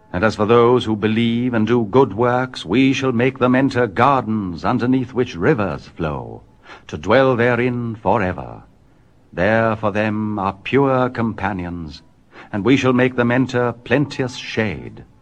And as for those who believe and do good works, we shall make them enter gardens underneath which rivers flow, to dwell therein forever. There for them are pure companions, and we shall make them enter plenteous shade.